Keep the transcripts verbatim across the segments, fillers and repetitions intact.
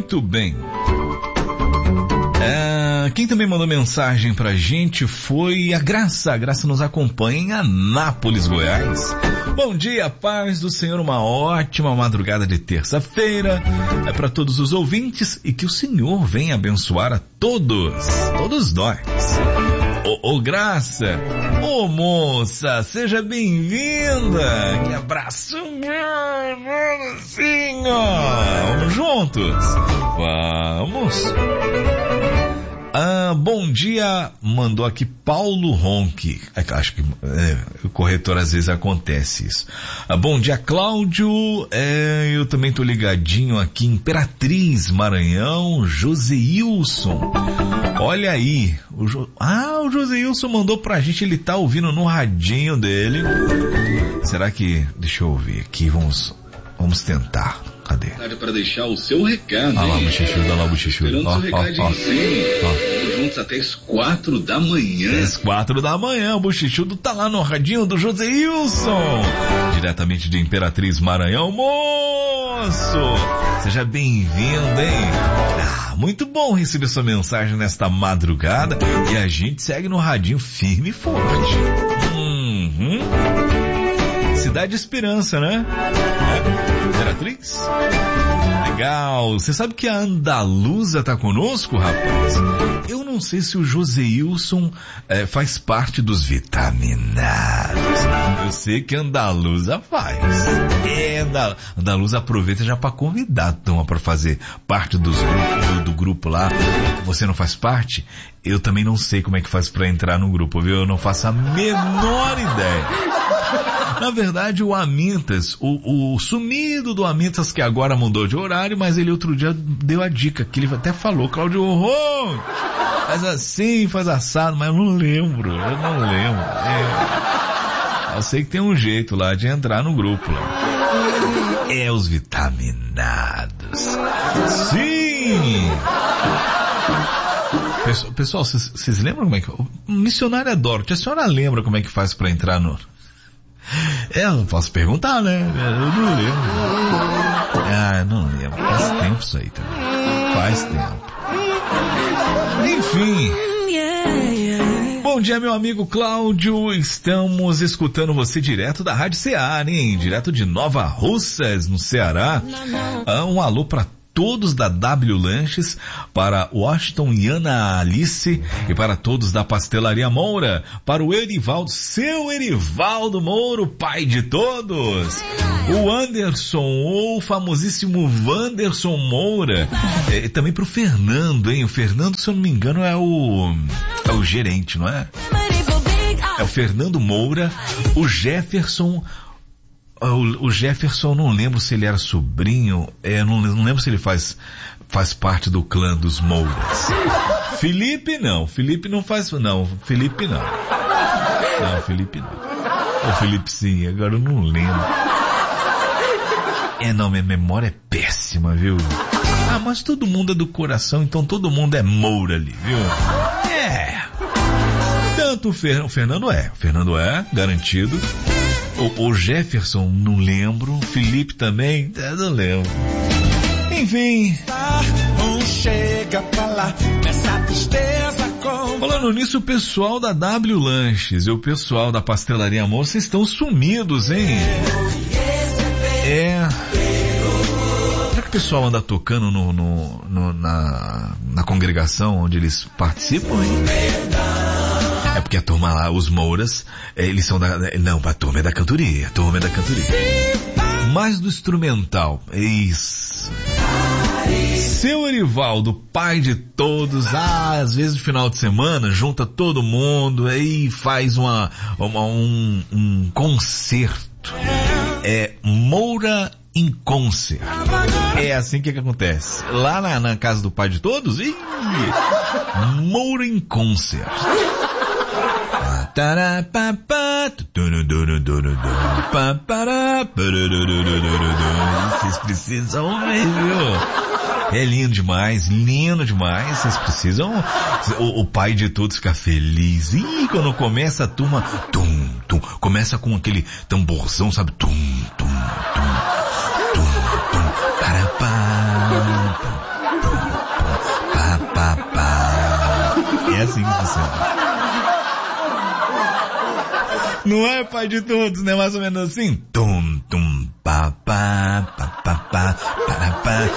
Muito bem. É, quem também mandou mensagem pra gente foi a Graça. A Graça nos acompanha em Anápolis, Goiás. Bom dia, paz do Senhor, uma ótima madrugada de terça-feira é para todos os ouvintes e que o Senhor venha abençoar a todos, todos nós. Ô, ô Graça, ô moça, seja bem-vinda. Que abraço, assim, ó. Vamos juntos. Vamos. Ah, bom dia, mandou aqui Paulo Ronque. Acho que é, o corretor às vezes acontece isso. Ah, bom dia, Cláudio. É, eu também tô ligadinho aqui em Imperatriz, Maranhão. Joseilson. Olha aí. O jo... Ah, o Joseilson mandou pra gente, ele tá ouvindo no radinho dele. Será que... Deixa eu ouvir aqui, vamos, vamos tentar. Cadê? Para deixar o seu recado. Olha lá o bochechudo, olha lá o bochechudo. Esperando o seu recadinho sempre. Juntos até as quatro da manhã. Às quatro da manhã, o bochechudo tá lá no radinho do Joseilson. Diretamente de Imperatriz, Maranhão. Moço, seja bem-vindo, hein? Ah, muito bom receber sua mensagem nesta madrugada. E a gente segue no radinho firme e forte. Uhum. Cidade Esperança, né? É. Imperatriz? Legal. Você sabe que a Andaluza tá conosco, rapaz? Eu não sei se o Joseilson é, faz parte dos vitaminados. Eu sei que a Andaluza faz. É, a Andaluza aproveita já pra convidar a turma pra fazer parte dos grupos, do, do grupo lá. Você não faz parte? Eu também não sei como é que faz pra entrar no grupo, viu? Eu não faço a menor ideia. Na verdade, o Amintas, o, o sumido do Amintas, que agora mudou de horário, mas ele outro dia deu a dica, que ele até falou, Cláudio, oh, faz assim, faz assado, mas eu não lembro, eu não lembro. É, eu sei que tem um jeito lá de entrar no grupo. Lá. É os vitaminados. Sim! Pessoal, vocês lembram como é que... O missionário adora. A senhora lembra como é que faz pra entrar no... É, eu não posso perguntar, né? Eu não lembro. Ah, não lembro. Faz tempo isso aí também. Faz tempo. Enfim. Bom dia, meu amigo Cláudio. Estamos escutando você direto da Rádio Ceará, hein? Direto de Nova Russas, no Ceará. Ah, um alô pra todos da W Lanches, para Washington e Ana Alice e para todos da Pastelaria Moura, para o Erivaldo, seu Erivaldo Moura, pai de todos, o Anderson, o famosíssimo Wanderson Moura, e também para o Fernando, hein? O Fernando, se eu não me engano, é o é o gerente, não é? É o Fernando Moura, o Jefferson. O, o Jefferson, não lembro se ele era sobrinho, é, não, não lembro se ele faz, faz parte do clã dos Mouras. Felipe não, Felipe não faz, não, Felipe não. Não, Felipe não. O Felipe sim, agora eu não lembro. É, não, minha memória é péssima, viu? Ah, mas todo mundo é do coração, então todo mundo é Moura ali, viu? É. Tanto o, Fer, o Fernando é, o Fernando é, garantido. O, o Jefferson, não lembro. O Felipe também, não lembro. Enfim. Falando nisso, o pessoal da W Lanches e o pessoal da Pastelaria Amor, vocês estão sumidos, hein? É. Será que o pessoal anda tocando no, no, no, na, na congregação onde eles participam, hein? É porque a turma lá, os Mouras, eles são da... Não, a turma é da cantoria, a turma é da cantoria. Mais do instrumental, é isso. Seu Erivaldo, pai de todos, ah, às vezes no final de semana, junta todo mundo e faz uma, uma, um, um concerto. É Moura em Concert. É assim que, que acontece. Lá na, na casa do pai de todos, ih, Moura em Concert. Vocês precisam ver, viu? É lindo demais, lindo demais. Vocês precisam. O, o pai de todos fica feliz. E quando começa a turma, tum, tum, começa com aquele tamborzão, sabe? Tum, tum, tum, tum, tum, para, para, tum, É assim que funciona. Não é, pai de todos, né? Mais ou menos assim. Tum, tum, pá, pá, pá, pá, pá, pá, pá.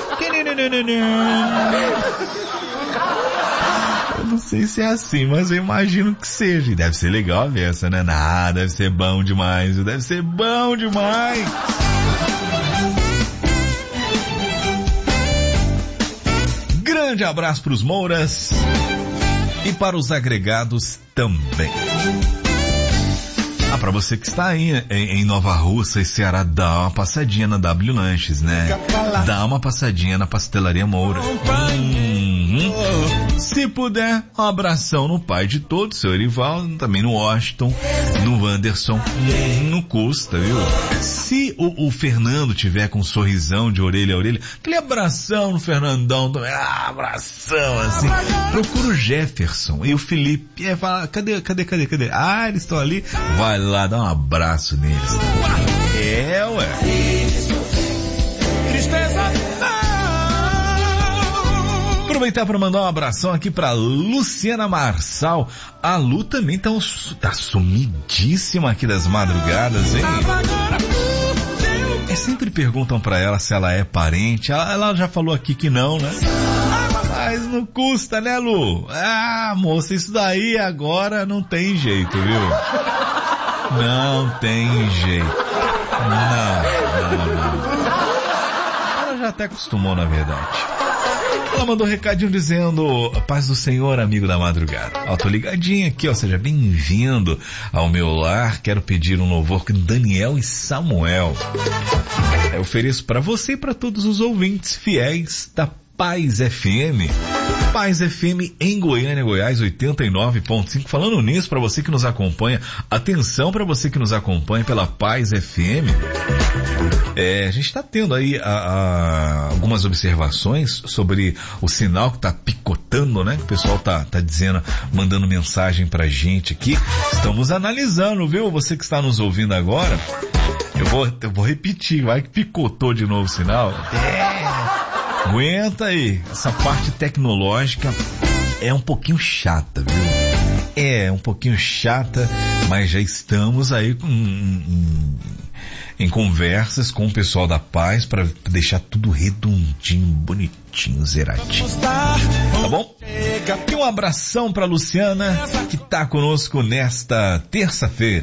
Eu não sei se é assim, mas eu imagino que seja. E deve ser legal a beça, né? Ah, deve ser bom demais. Deve ser bom demais. Grande abraço para os Mouras e para os agregados também. Ah, pra você que está aí em, em Nova Russa e Ceará, dá uma passadinha na W Lanches, né? Dá uma passadinha na Pastelaria Moura. Uhum. Se puder, um abração no pai de todos, seu Erivaldo, também no Washington, no Wanderson, não custa, viu? Se o, o Fernando tiver com um sorrisão de orelha a orelha, aquele abração no Fernandão também, ah, abração, assim. Procura o Jefferson e o Felipe, e fala, cadê, cadê, cadê, cadê? Ah, eles estão ali, vai lá, dá um abraço neles. É, ué. Aproveitar para mandar um abração aqui para Luciana Marçal. A Lu também tá, um, tá sumidíssima aqui das madrugadas, hein? É, sempre perguntam para ela se ela é parente. Ela, ela já falou aqui que não, né? Mas não custa, né, Lu? Ah, moça, isso daí agora não tem jeito, viu? Não tem jeito. Não, não, não. Ela já até acostumou, na verdade. Ela mandou um recadinho dizendo: paz do Senhor, amigo da madrugada. Ó, tô ligadinho aqui, ó, seja bem-vindo ao meu lar. Quero pedir um louvor com Daniel e Samuel. Eu ofereço para você e para todos os ouvintes fiéis da Paz F M. Paz F M em Goiânia, Goiás, oitenta e nove ponto cinco. Falando nisso, para você que nos acompanha, atenção para você que nos acompanha pela Paz F M. É, a gente está tendo aí a, a, algumas observações sobre o sinal que está picotando, né? O pessoal tá, tá dizendo, mandando mensagem pra gente aqui. Estamos analisando, viu? Você que está nos ouvindo agora, eu vou, eu vou repetir, vai que picotou de novo o sinal. É. Aguenta aí, essa parte tecnológica é um pouquinho chata, viu? É um pouquinho chata, mas já estamos aí com, em, em conversas com o pessoal da Paz para deixar tudo redondinho, bonitinho, zeradinho. Tá bom? E um abração para Luciana, que tá conosco nesta terça-feira.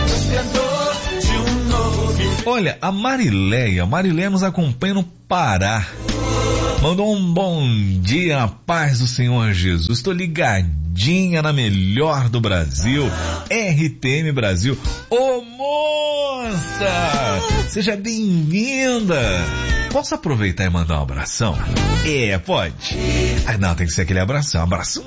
Olha, a Marileia, a Marileia nos acompanha no Pará. Mandou um bom dia na paz do Senhor Jesus. Estou ligadinha na melhor do Brasil, R T M Brasil. Ô moça, seja bem-vinda. Posso aproveitar e mandar um abração? É, pode. Ah, não, tem que ser aquele abração. Abraço.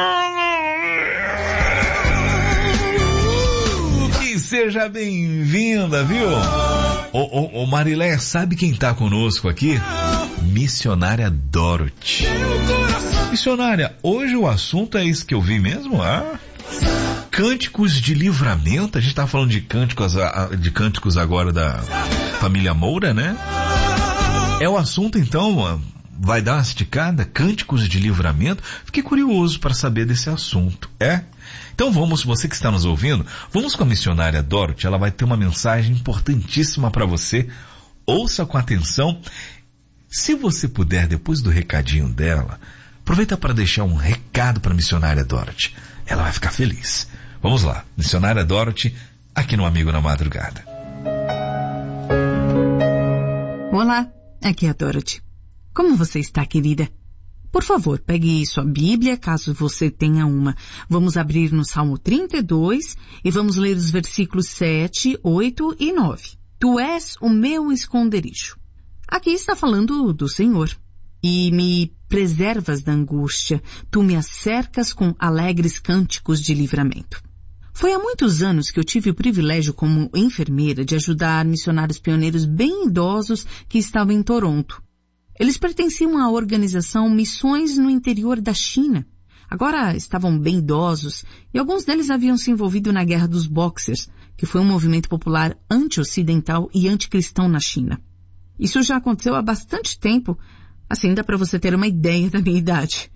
E seja bem-vinda, viu? Ô, ô, ô Marileia, sabe quem tá conosco aqui? Missionária Dorothy. Missionária, hoje o assunto é isso que eu vi mesmo? Ah, cânticos de livramento. A gente tá falando de cânticos, de cânticos agora da família Moura, né? É o assunto então, vai dar uma esticada? Cânticos de livramento? Fiquei curioso para saber desse assunto, é? Então vamos, você que está nos ouvindo, vamos com a missionária Dorothy. Ela vai ter uma mensagem importantíssima para você. Ouça com atenção. Se você puder, depois do recadinho dela, aproveita para deixar um recado para a missionária Dorothy. Ela vai ficar feliz. Vamos lá, missionária Dorothy, aqui no Amigo na Madrugada. Olá, aqui é a Dorothy. Como você está, querida? Por favor, pegue sua Bíblia, caso você tenha uma. Vamos abrir no Salmo trinta e dois e vamos ler os versículos sete, oito e nove. Tu és o meu esconderijo. Aqui está falando do Senhor. E me preservas da angústia, tu me acercas com alegres cânticos de livramento. Foi há muitos anos que eu tive o privilégio como enfermeira de ajudar missionários pioneiros bem idosos que estavam em Toronto. Eles pertenciam à organização Missões no Interior da China. Agora estavam bem idosos e alguns deles haviam se envolvido na Guerra dos Boxers, que foi um movimento popular anti-ocidental e anticristão na China. Isso já aconteceu há bastante tempo, assim dá para você ter uma ideia da minha idade.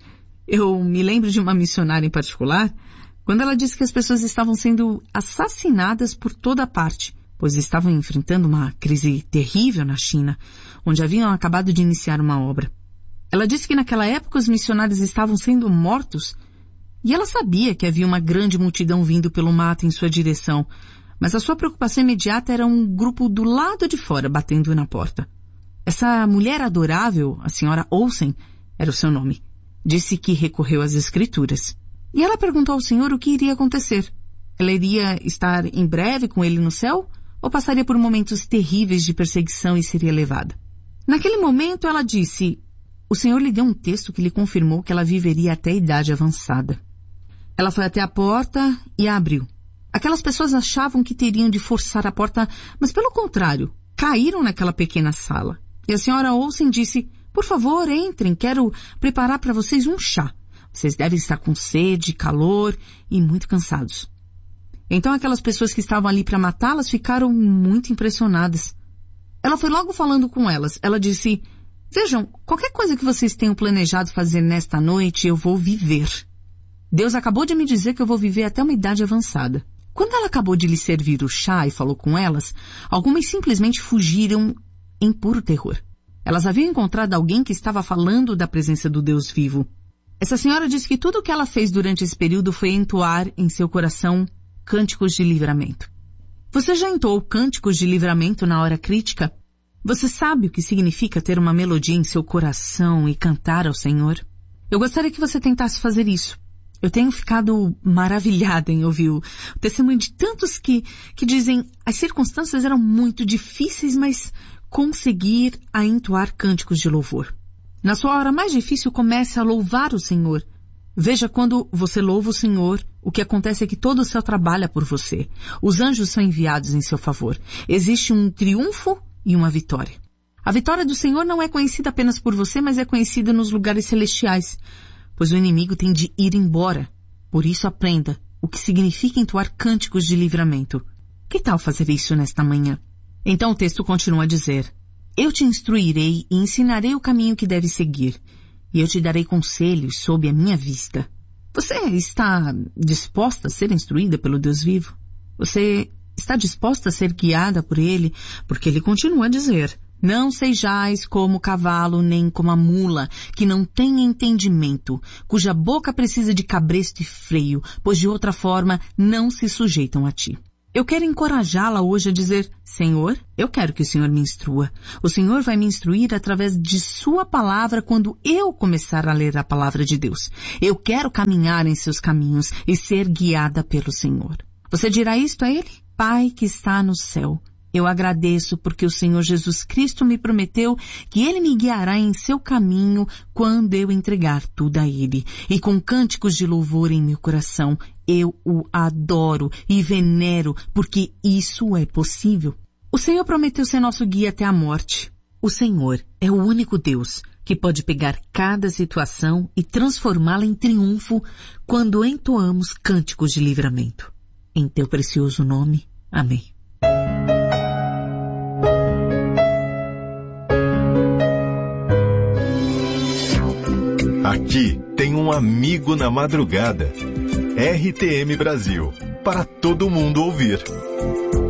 Eu me lembro de uma missionária em particular, quando ela disse que as pessoas estavam sendo assassinadas por toda parte, pois estavam enfrentando uma crise terrível na China, onde haviam acabado de iniciar uma obra. Ela disse que naquela época os missionários estavam sendo mortos, e ela sabia que havia uma grande multidão vindo pelo mato em sua direção, mas a sua preocupação imediata era um grupo do lado de fora batendo na porta. Essa mulher adorável, a senhora Olsen, era o seu nome, disse que recorreu às escrituras. E ela perguntou ao Senhor o que iria acontecer. Ela iria estar em breve com ele no céu ou passaria por momentos terríveis de perseguição e seria levada? Naquele momento ela disse, o Senhor lhe deu um texto que lhe confirmou que ela viveria até a idade avançada. Ela foi até a porta e a abriu. Aquelas pessoas achavam que teriam de forçar a porta, mas pelo contrário, caíram naquela pequena sala. E a senhora Olsen disse, por favor, entrem, quero preparar para vocês um chá. Vocês devem estar com sede, calor e muito cansados. Então aquelas pessoas que estavam ali para matá-las ficaram muito impressionadas. Ela foi logo falando com elas. Ela disse, vejam, qualquer coisa que vocês tenham planejado fazer nesta noite, eu vou viver. Deus acabou de me dizer que eu vou viver até uma idade avançada. Quando ela acabou de lhe servir o chá e falou com elas, algumas simplesmente fugiram em puro terror. Elas haviam encontrado alguém que estava falando da presença do Deus vivo. Essa senhora disse que tudo o que ela fez durante esse período foi entoar em seu coração cânticos de livramento. Você já entoou cânticos de livramento na hora crítica? Você sabe o que significa ter uma melodia em seu coração e cantar ao Senhor? Eu gostaria que você tentasse fazer isso. Eu tenho ficado maravilhada em ouvir o testemunho de tantos que, que dizem as circunstâncias eram muito difíceis, mas conseguir a entoar cânticos de louvor. Na sua hora mais difícil, comece a louvar o Senhor. Veja, quando você louva o Senhor, o que acontece é que todo o céu trabalha por você. Os anjos são enviados em seu favor. Existe um triunfo e uma vitória. A vitória do Senhor não é conhecida apenas por você, mas é conhecida nos lugares celestiais, pois o inimigo tem de ir embora. Por isso aprenda o que significa entoar cânticos de livramento. Que tal fazer isso nesta manhã? Então o texto continua a dizer, eu te instruirei e ensinarei o caminho que deves seguir, e eu te darei conselhos sob a minha vista. Você está disposta a ser instruída pelo Deus vivo? Você está disposta a ser guiada por Ele? Porque Ele continua a dizer, não sejais como o cavalo nem como a mula, que não tem entendimento, cuja boca precisa de cabresto e freio, pois de outra forma não se sujeitam a ti. Eu quero encorajá-la hoje a dizer, Senhor, eu quero que o Senhor me instrua. O Senhor vai me instruir através de sua palavra quando eu começar a ler a palavra de Deus. Eu quero caminhar em seus caminhos e ser guiada pelo Senhor. Você dirá isto a Ele? Pai que está no céu, eu agradeço porque o Senhor Jesus Cristo me prometeu que Ele me guiará em seu caminho quando eu entregar tudo a Ele. E com cânticos de louvor em meu coração, eu o adoro e venero, porque isso é possível. O Senhor prometeu ser nosso guia até a morte. O Senhor é o único Deus que pode pegar cada situação e transformá-la em triunfo quando entoamos cânticos de livramento. Em teu precioso nome. Amém. Aqui tem um amigo na madrugada. R T M Brasil, para todo mundo ouvir.